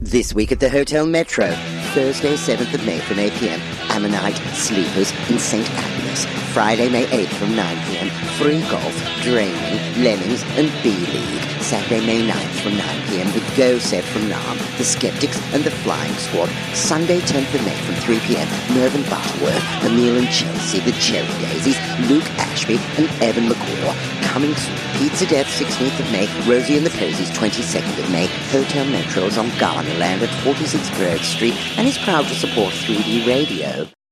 This week at the Hotel Metro, Thursday 7th of May from 8 p.m, Ammonite Sleepers in St. Agnes. Friday, May 8th from 9 p.m, Free Golf, Draining, Lemmings and B-League. Saturday, May 9th from 9 p.m, The Go Set from Nam, The Skeptics and The Flying Squad. Sunday 10th of May from 3 p.m, Mervyn Butterworth, Emile and Chelsea, The Cherry Daisies, Luke Ashby and Evan McCaw. Coming soon, Pizza Death 16th of May, Rosie and the Posies 22nd of May. Hotel Metro is on Garnerland at 46 Broad Street and is proud to support 3D Radio.